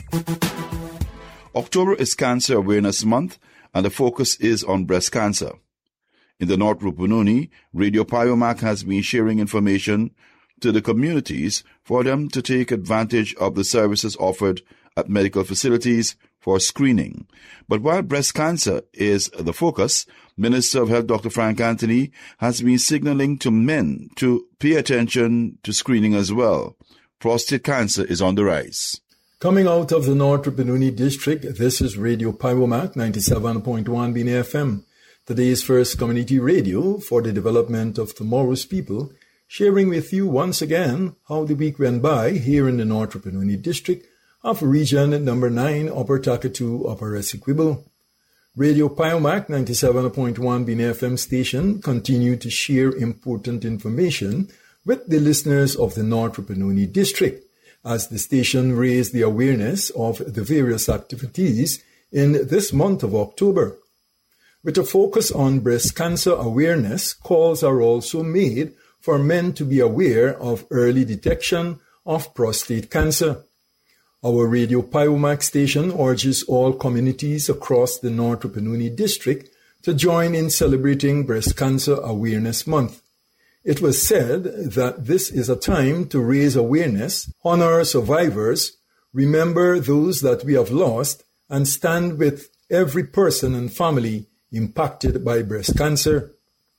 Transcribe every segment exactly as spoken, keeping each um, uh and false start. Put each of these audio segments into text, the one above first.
October is Cancer Awareness Month, and the focus is on breast cancer. In the North Rupununi, Radio Piomac has been sharing information to the communities for them to take advantage of the services offered at medical facilities for screening. But while breast cancer is the focus, Minister of Health Doctor Frank Anthony has been signaling to men to pay attention to screening as well. Prostate cancer is on the rise. Coming out of the North Rupununi district, this is Radio Piomac ninety-seven point one B N F M, today's first community radio for the development of tomorrow's people, sharing with you once again how the week went by here in the North Rupununi district of region number nine, Upper Takatu, Upper Essequibo. Radio Piomac ninety-seven point one B N F M station continued to share important information with the listeners of the North Rupununi district, as the station raised the awareness of the various activities in this month of October. With a focus on breast cancer awareness, calls are also made for men to be aware of early detection of prostate cancer. Our Radio Piomac station urges all communities across the North Rupununi district to join in celebrating Breast Cancer Awareness Month. It was said that this is a time to raise awareness, honor survivors, remember those that we have lost, and stand with every person and family impacted by breast cancer.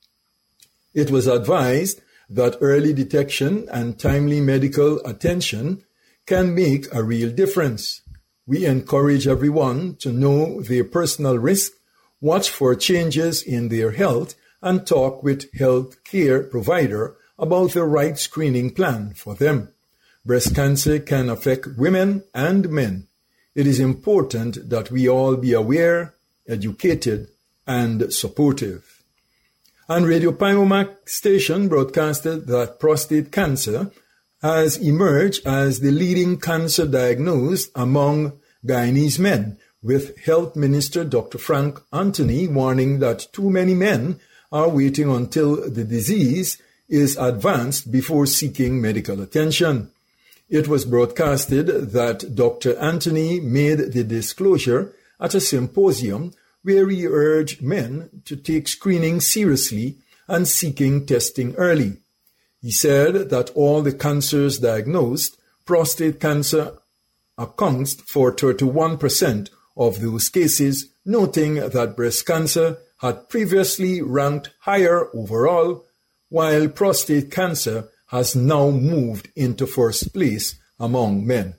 It was advised that early detection and timely medical attention can make a real difference. We encourage everyone to know their personal risk, watch for changes in their health, and talk with health care provider about the right screening plan for them. Breast cancer can affect women and men. It is important that we all be aware, educated, and supportive. And Radio Piomac station broadcasted that prostate cancer has emerged as the leading cancer diagnosed among Guyanese men, with Health Minister Doctor Frank Anthony warning that too many men are waiting until the disease is advanced before seeking medical attention. It was broadcasted that Doctor Anthony made the disclosure at a symposium where he urged men to take screening seriously and seeking testing early. He said that all the cancers diagnosed, prostate cancer accounts for thirty-one percent of those cases, noting that breast cancer had previously ranked higher overall, while prostate cancer has now moved into first place among men.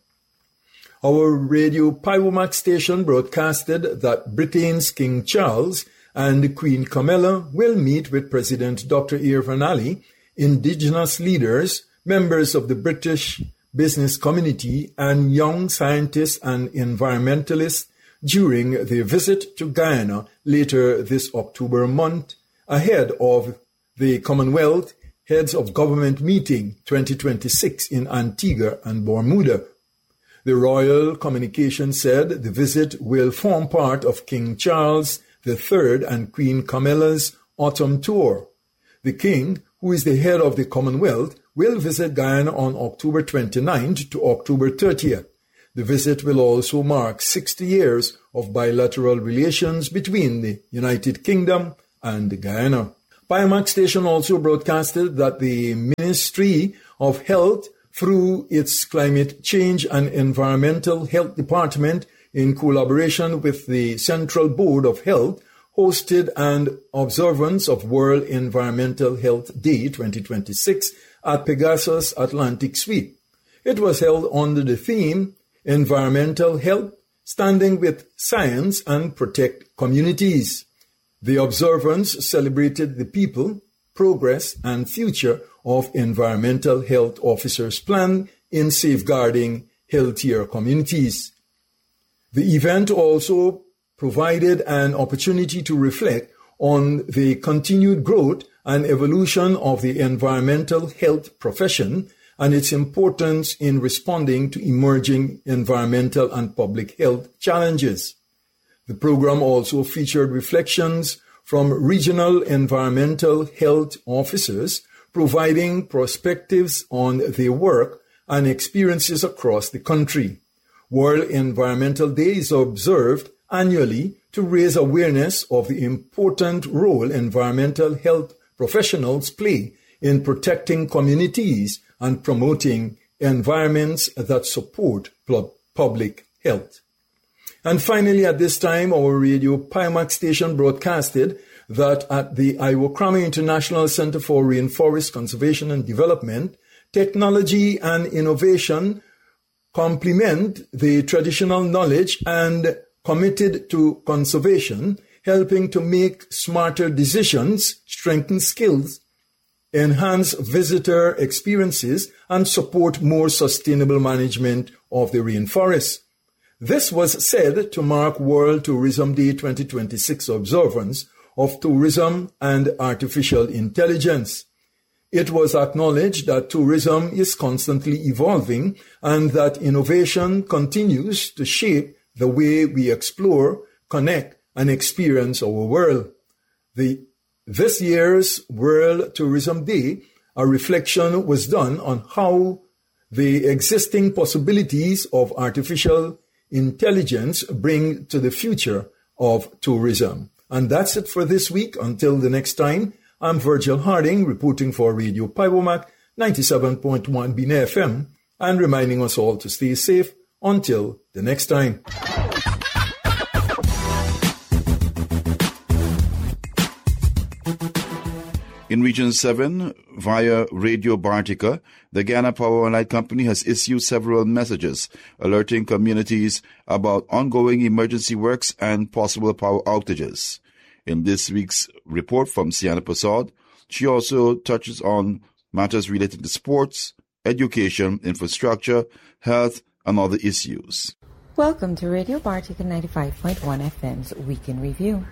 Our Radio Piomac station broadcasted that Britain's King Charles and Queen Camilla will meet with President Doctor Irvine Ali, indigenous leaders, members of the British business community, and young scientists and environmentalists during their visit to Guyana later this October month, ahead of the Commonwealth Heads of Government Meeting twenty twenty-six in Antigua and Bermuda. The Royal Communication said the visit will form part of King Charles the Third and Queen Camilla's autumn tour. The King, who is the head of the Commonwealth, will visit Guyana on October twenty-ninth to October thirtieth. The visit will also mark sixty years of bilateral relations between the United Kingdom and Guyana. Piomac station also broadcasted that the Ministry of Health, through its Climate Change and Environmental Health Department, in collaboration with the Central Board of Health, hosted an observance of World Environmental Health Day twenty twenty-six at Pegasus Atlantic Suite. It was held under the theme Environmental Health, Standing with Science and Protect Communities. The observance celebrated the people, progress, and future of Environmental Health Officers' Plan in safeguarding healthier communities. The event also provided an opportunity to reflect on the continued growth and evolution of the environmental health profession and its importance in responding to emerging environmental and public health challenges. The program also featured reflections from regional environmental health officers, providing perspectives on their work and experiences across the country. World Environmental Day is observed annually to raise awareness of the important role environmental health professionals play in protecting communities and promoting environments that support public health. And finally, at this time, our Radio Piomac station broadcasted that at the Iwokrami International Center for Rainforest Conservation and Development, technology and innovation complement the traditional knowledge and committed to conservation, helping to make smarter decisions, strengthen skills, enhance visitor experiences, and support more sustainable management of the rainforest. This was said to mark World Tourism Day twenty twenty-six observance of tourism and artificial intelligence. It was acknowledged that tourism is constantly evolving and that innovation continues to shape the way we explore, connect, and experience our world. The, this year's World Tourism Day, a reflection was done on how the existing possibilities of artificial intelligence bring to the future of tourism. And that's it for this week. Until the next time, I'm Virgil Harding reporting for Radio Piomac ninety-seven point one B N F M and reminding us all to stay safe until the next time. In Region seven, via Radio Bartica, the Ghana Power and Light Company has issued several messages alerting communities about ongoing emergency works and possible power outages. In this week's report from Sienna Prasad, she also touches on matters related to sports, education, infrastructure, health, and other issues. Welcome to Radio Bartica ninety-five point one F M's Week in Review.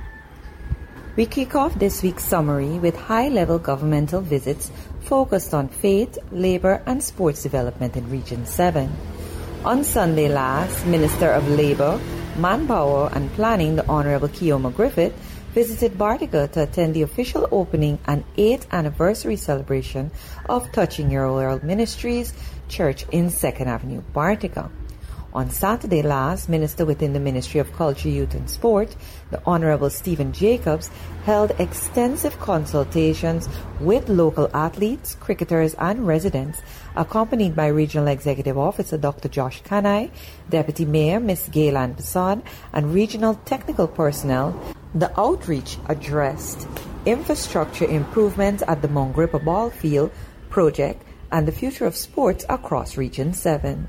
We kick off this week's summary with high-level governmental visits focused on faith, labor, and sports development in Region seven. On Sunday last, Minister of Labor, Manpower and Planning, the Honorable Keoma Griffith, visited Bartica to attend the official opening and eighth anniversary celebration of Touching Your World Ministries Church in second Avenue, Bartica. On Saturday last, Minister within the Ministry of Culture, Youth and Sport, the Honorable Stephen Jacobs, held extensive consultations with local athletes, cricketers and residents, accompanied by Regional Executive Officer Doctor Josh Kanai, Deputy Mayor Miz Gaylan Prasad, and regional technical personnel. The outreach addressed infrastructure improvements at the Mongrippa Ball Field project and the future of sports across Region seven.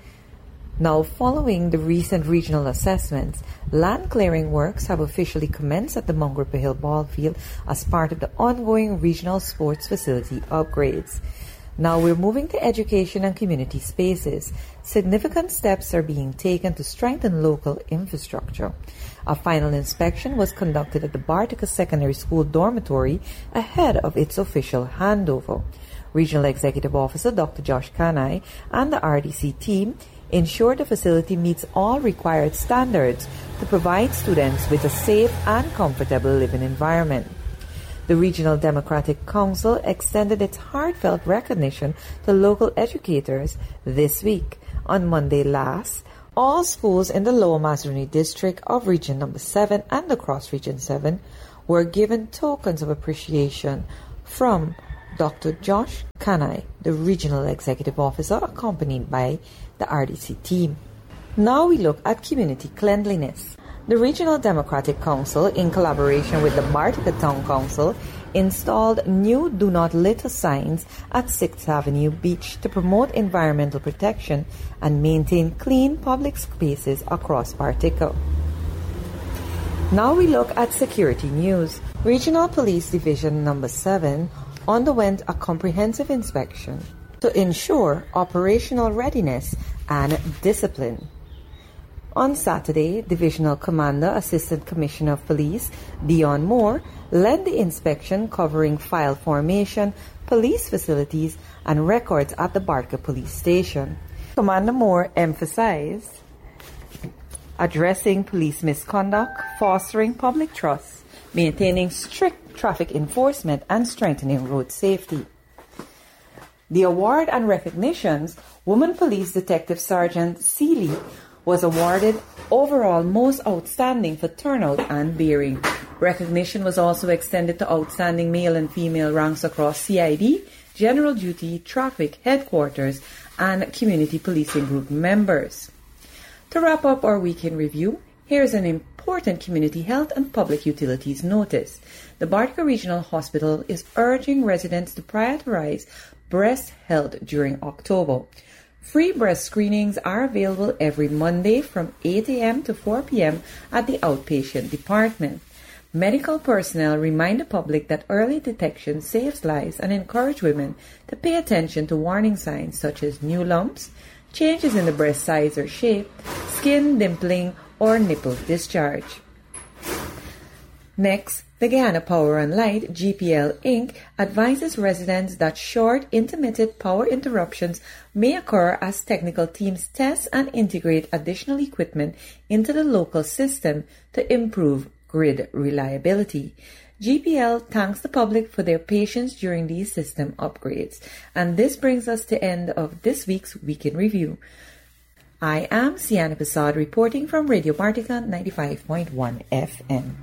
Now, following the recent regional assessments, land clearing works have officially commenced at the Mongrippa Hill Ball Field as part of the ongoing regional sports facility upgrades. Now we're moving to education and community spaces. Significant steps are being taken to strengthen local infrastructure. A final inspection was conducted at the Bartica Secondary School dormitory ahead of its official handover. Regional Executive Officer Doctor Josh Kanai and the R D C team ensure the facility meets all required standards to provide students with a safe and comfortable living environment. The Regional Democratic Council extended its heartfelt recognition to local educators this week. On Monday last, all schools in the Lower Mazaruni district of Region Number seven and across Region seven were given tokens of appreciation from Doctor Josh Kanai, the Regional Executive Officer, accompanied by the R D C team. Now we look at community cleanliness. The Regional Democratic Council, in collaboration with the Bartica Town Council, installed new Do Not Litter signs at sixth Avenue Beach to promote environmental protection and maintain clean public spaces across Bartica. Now we look at security news. Regional Police Division Number seven underwent a comprehensive inspection to ensure operational readiness and discipline. On Saturday, Divisional Commander Assistant Commissioner of Police Dion Moore led the inspection covering file formation, police facilities, and records at the Bartica Police Station. Commander Moore emphasized addressing police misconduct, fostering public trust, maintaining strict traffic enforcement, and strengthening road safety. The award and recognitions, Woman Police Detective Sergeant Seeley was awarded overall most outstanding for turnout and bearing. Recognition was also extended to outstanding male and female ranks across C I D, General Duty, Traffic, Headquarters, and Community Policing Group members. To wrap up our weekend review, here's an important community health and public utilities notice. The Bartica Regional Hospital is urging residents to prioritize breast health during October. Free breast screenings are available every Monday from eight a.m. to four p.m. at the outpatient department. Medical personnel remind the public that early detection saves lives and encourage women to pay attention to warning signs such as new lumps, changes in the breast size or shape, skin dimpling, or nipple discharge. Next, the Guyana Power and Light, G P L Incorporated, advises residents that short, intermittent power interruptions may occur as technical teams test and integrate additional equipment into the local system to improve grid reliability. G P L thanks the public for their patience during these system upgrades. And this brings us to the end of this week's Weekend Review. I am Sienna Passad reporting from Radio Bartica ninety-five point one F M.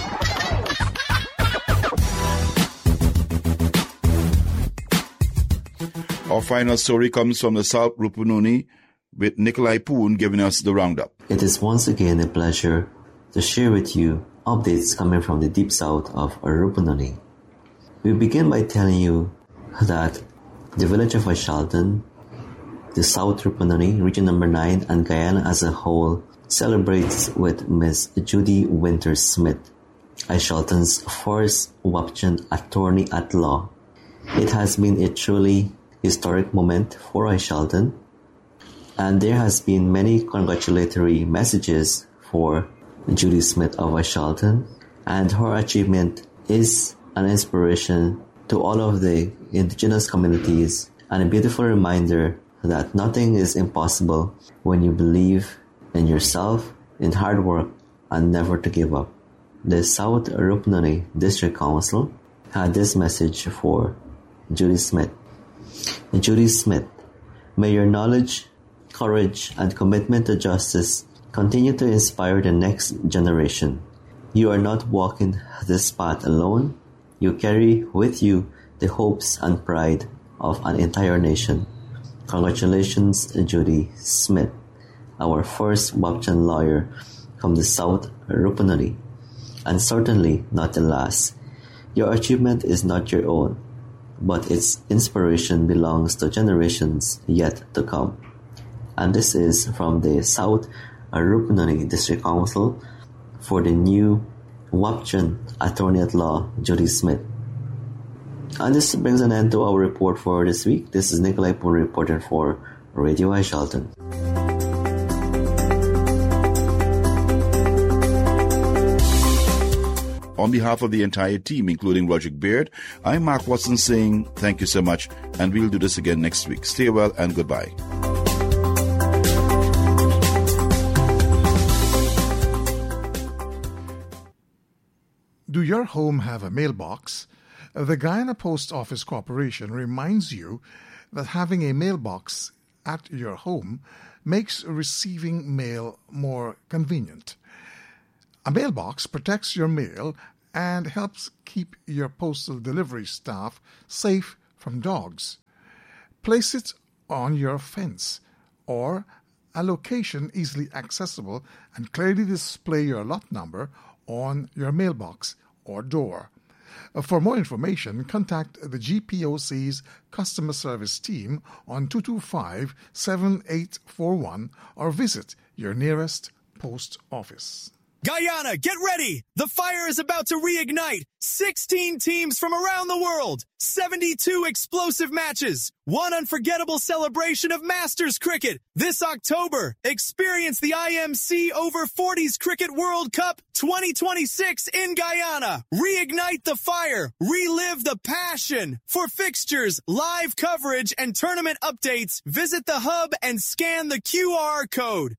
Our final story comes from the South Rupununi with Nikolai Poon giving us the roundup. It is once again a pleasure to share with you updates coming from the deep south of Rupununi. We begin by telling you that the village of Aishalton, the South Rupununi, Region Number nine, and Guyana as a whole celebrates with Miss Judy Winter-Smith, Aishalton's first Wapchan attorney at law. It has been a truly historic moment for Aishalton, and there has been many congratulatory messages for Judy Smith of Aishalton, and her achievement is an inspiration to all of the indigenous communities and a beautiful reminder that nothing is impossible when you believe in yourself, in hard work, and never to give up. The South Rupununi District Council had this message for Judy Smith. Judy Smith, may your knowledge, courage, and commitment to justice continue to inspire the next generation. You are not walking this path alone. You carry with you the hopes and pride of an entire nation. Congratulations, Judy Smith, our first Wapchan lawyer from the South Rupununi, and certainly not the last. Your achievement is not your own, but its inspiration belongs to generations yet to come. And this is from the South Rupununi District Council for the new Wapchan Attorney at Law, Judy Smith. And this brings an end to our report for this week. This is Nikolai Poon reporting for Radio Aishalton. On behalf of the entire team, including Roderick Beard, I'm Mark Watson saying thank you so much, and we'll do this again next week. Stay well and goodbye. Do your home have a mailbox? The Guyana Post Office Corporation reminds you that having a mailbox at your home makes receiving mail more convenient. A mailbox protects your mail and helps keep your postal delivery staff safe from dogs. Place it on your fence or a location easily accessible and clearly display your lot number on your mailbox or door. For more information, contact the G P O C's customer service team on two two five, seven eight four one or visit your nearest post office. Guyana, get ready! The fire is about to reignite. sixteen teams from around the world. seventy-two explosive matches. One unforgettable celebration of Masters cricket. This October, experience the I M C Over forties Cricket World Cup twenty twenty-six in Guyana. Reignite the fire. Relive the passion. For fixtures, live coverage, and tournament updates, visit the hub and scan the Q R code.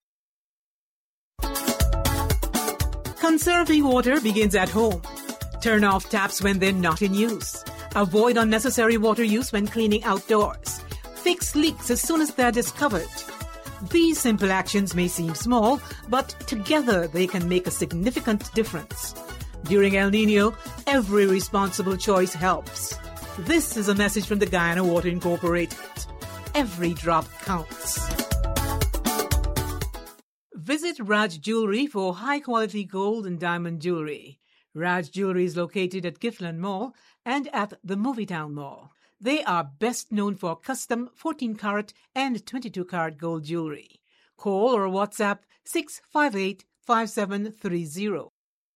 Conserving water begins at home. Turn off taps when they're not in use. Avoid unnecessary water use when cleaning outdoors. Fix leaks as soon as they're discovered. These simple actions may seem small, but together they can make a significant difference. During El Nino, every responsible choice helps. This is a message from the Guyana Water Incorporated. Every drop counts. Visit Raj Jewelry for high-quality gold and diamond jewelry. Raj Jewelry is located at Giffland Mall and at the Movietown Mall. They are best known for custom fourteen karat and twenty-two karat gold jewelry. Call or WhatsApp six five eight, five seven three zero.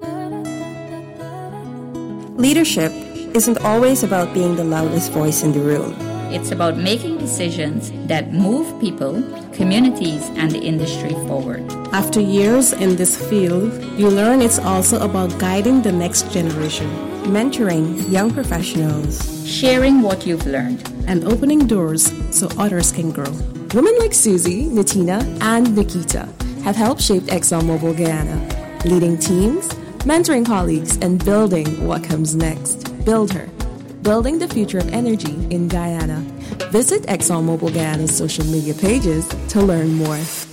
Leadership isn't always about being the loudest voice in the room. It's about making decisions that move people, communities, and the industry forward. After years in this field, you learn it's also about guiding the next generation, mentoring young professionals, sharing what you've learned, and opening doors so others can grow. Women like Susie, Natina, and Nikita have helped shape ExxonMobil Guyana, leading teams, mentoring colleagues, and building what comes next. Build her. Building the future of energy in Guyana. Visit ExxonMobil Guyana's social media pages to learn more.